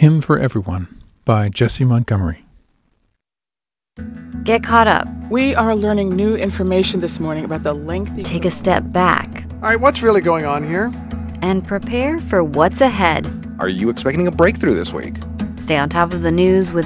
Hymn for Everyone by Jesse Montgomery. Get caught up. We are learning new information this morning about the lengthy... Take a step back. All right, what's really going on here? And prepare for what's ahead. Are you expecting a breakthrough this week? Stay on top of the news with